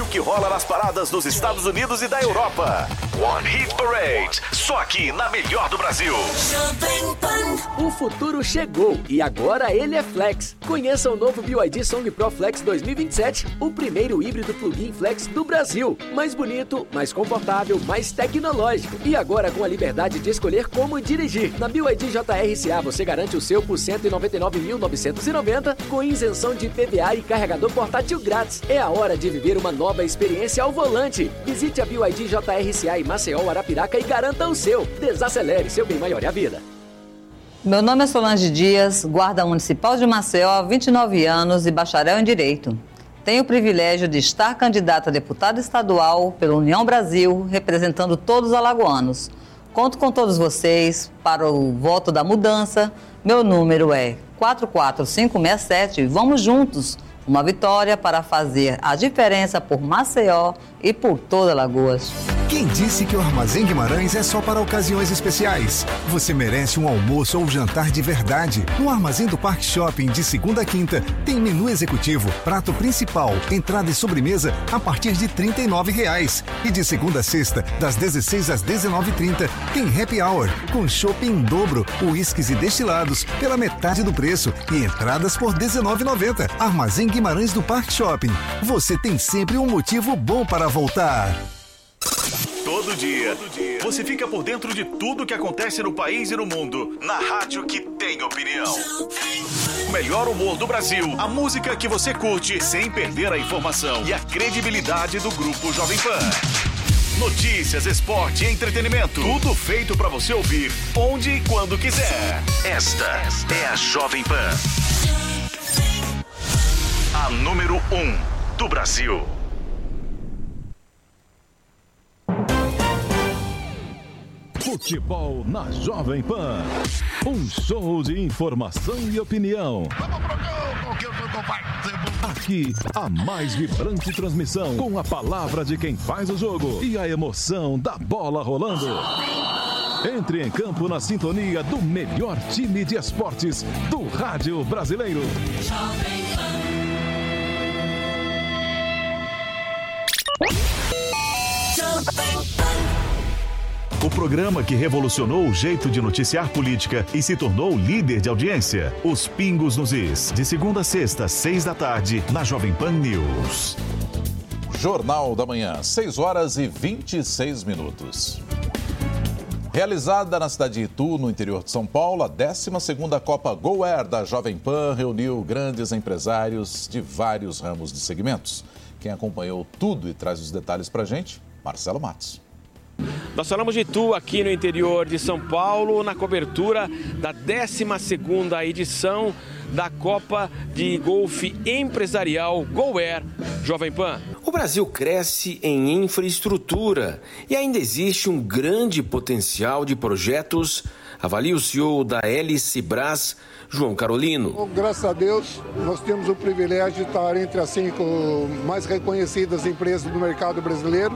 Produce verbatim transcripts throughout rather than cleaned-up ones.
que rola nas paradas dos Estados Unidos e da Europa. One Hit Parade, só aqui na melhor do Brasil. O futuro chegou e agora ele é Flex. Conheça o novo B Y D Song Pro Flex dois mil e vinte e sete, o primeiro híbrido plug-in Flex do Brasil. Mais bonito, mais confortável, mais tecnológico. E agora com a liberdade de escolher como dirigir. Na B Y D J R C A você garante o seu por cento e noventa e nove mil novecentos e noventa com isenção de I P V A e carregador portátil grátis. É a hora de viver uma nova experiência ao volante. Visite a B Y D J R C A em Maceió, Arapiraca e garanta o seu. Desacelere, seu bem maior é a vida. Meu nome é Solange Dias, guarda municipal de Maceió, vinte e nove anos e bacharel em Direito. Tenho o privilégio de estar candidata a deputada estadual pela União Brasil, representando todos os alagoanos. Conto com todos vocês para o voto da mudança. Meu número é quatro quatro cinco seis sete. Vamos juntos. Uma vitória para fazer a diferença por Maceió e por toda Alagoas. Quem disse que o Armazém Guimarães é só para ocasiões especiais? Você merece um almoço ou jantar de verdade. No Armazém do Parque Shopping, de segunda a quinta, tem menu executivo, prato principal, entrada e sobremesa a partir de trinta e nove reais. E de segunda a sexta, das dezesseis às dezenove e trinta, tem happy hour, com chopp em dobro, uísques e destilados pela metade do preço e entradas por dezenove reais e noventa centavos. Armazém Guimarães do Parque Shopping. Você tem sempre um motivo bom para voltar. Todo dia, você fica por dentro de tudo que acontece no país e no mundo, na rádio que tem opinião. O melhor humor do Brasil, a música que você curte sem perder a informação e a credibilidade do Grupo Jovem Pan. Notícias, esporte e entretenimento, tudo feito pra você ouvir onde e quando quiser. Esta é a Jovem Pan, a número um do Brasil. Futebol na Jovem Pan. Um show de informação e opinião. Aqui, a mais vibrante transmissão, com a palavra de quem faz o jogo e a emoção da bola rolando. Entre em campo na sintonia do melhor time de esportes do rádio brasileiro. O programa que revolucionou o jeito de noticiar política e se tornou líder de audiência. Os Pingos nos Is. De segunda a sexta, seis da tarde, na Jovem Pan News. Jornal da Manhã, seis horas e vinte e seis minutos. Realizada na cidade de Itu, no interior de São Paulo, a décima segunda Copa Go Air da Jovem Pan reuniu grandes empresários de vários ramos de segmentos. Quem acompanhou tudo e traz os detalhes pra gente, Marcelo Matos. Nós falamos de Itu, aqui no interior de São Paulo, na cobertura da décima segunda edição da Copa de Golfe Empresarial Go Air Jovem Pan. O Brasil cresce em infraestrutura e ainda existe um grande potencial de projetos, avalia o C E O da Helicibras, João Carolino. Graças a Deus, nós temos o privilégio de estar entre as cinco mais reconhecidas empresas do mercado brasileiro.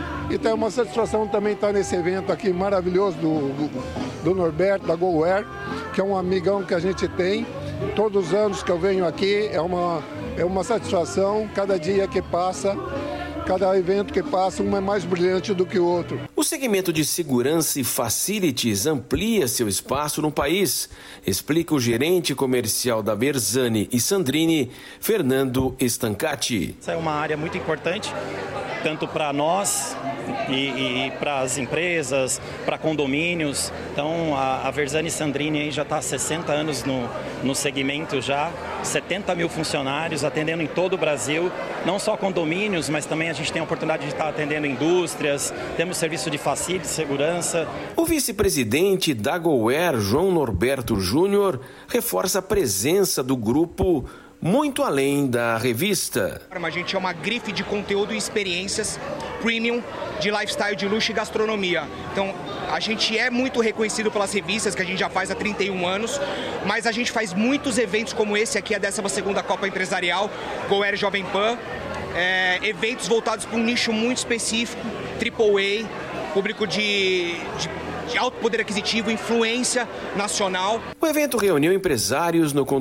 E tem uma satisfação também estar nesse evento aqui maravilhoso do, do, do Norberto, da Go Air, que é um amigão que a gente tem. Todos os anos que eu venho aqui é uma, é uma satisfação, cada dia que passa, cada evento que passa, um é mais brilhante do que o outro. O segmento de segurança e facilities amplia seu espaço no país, explica o gerente comercial da Berzani e Sandrini, Fernando Estancati. Essa é uma área muito importante, tanto para nós e, e, e para as empresas, para condomínios. Então a, a Berzani e Sandrini aí já está há sessenta anos no, no segmento já, setenta mil funcionários atendendo em todo o Brasil, não só condomínios, mas também a gente tem a oportunidade de estar atendendo indústrias, temos serviço de facility, segurança. O vice-presidente da Go Air, João Norberto Júnior, reforça a presença do grupo muito além da revista. A gente é uma grife de conteúdo e experiências premium de lifestyle, de luxo e gastronomia. Então, a gente é muito reconhecido pelas revistas, que a gente já faz há trinta e um anos, mas a gente faz muitos eventos como esse aqui, a décima segunda Copa Empresarial, Go Air Jovem Pan, é, eventos voltados para um nicho muito específico, triple A, público de... de de alto poder aquisitivo, influência nacional. O evento reuniu empresários no